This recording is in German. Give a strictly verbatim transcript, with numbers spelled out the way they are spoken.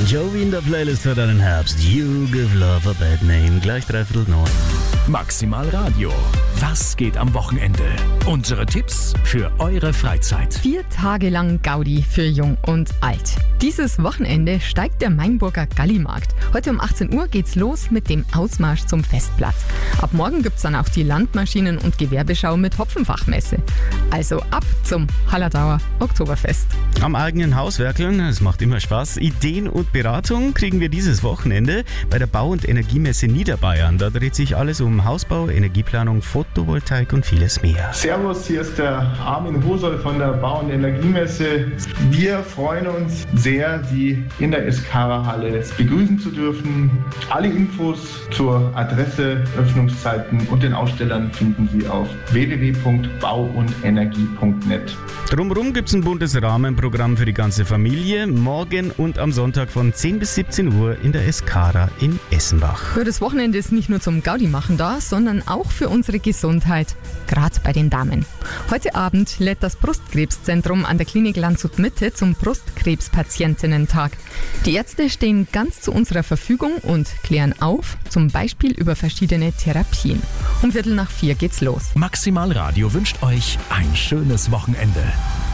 Jovi in der Playlist für deinen Herbst. You give love a bad name. Gleich dreiviertel neun. Maximal Radio. Was geht am Wochenende? Unsere Tipps für eure Freizeit. Vier Tage lang Gaudi für Jung und Alt. Dieses Wochenende steigt der Mainburger Gallimarkt. Heute um achtzehn Uhr geht's los mit dem Ausmarsch zum Festplatz. Ab morgen gibt's dann auch die Landmaschinen- und Gewerbeschau mit Hopfenfachmesse. Also ab zum Hallertauer Oktoberfest. Am eigenen Haus werkeln, es macht immer Spaß. Ideen und Beratung kriegen wir dieses Wochenende bei der Bau- und Energiemesse Niederbayern. Da dreht sich alles um Hausbau, Energieplanung, Photovoltaik und vieles mehr. Servus, hier ist der Armin Hosol von der Bau- und Energiemesse. Wir freuen uns sehr, Sie in der Eskara-Halle begrüßen zu dürfen. Alle Infos zur Adresse, Öffnungszeiten und den Ausstellern finden Sie auf w w w punkt bau und energie punkt net. Drumherum gibt es ein buntes Rahmenprogramm für die ganze Familie. Morgen und am Sonntag von zehn bis siebzehn Uhr in der Eskara in Essenbach. Für das Wochenende ist nicht nur zum Gaudi machen da, sondern auch für unsere Gesundheit, gerade bei den Damen. Heute Abend lädt das Brustkrebszentrum an der Klinik Landshut Mitte zum Brustkrebspatientinnen-Tag. Die Ärzte stehen ganz zu unserer Verfügung und klären auf, zum Beispiel über verschiedene Therapien. Um Viertel nach vier geht's los. Maximal Radio wünscht euch ein schönes Wochenende.